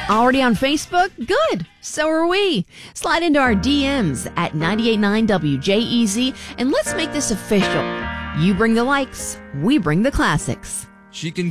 Already on Facebook? Good. So are we. Slide into our DMs at 98.9 WJEZ and let's make this official. You bring the likes, we bring the classics. She can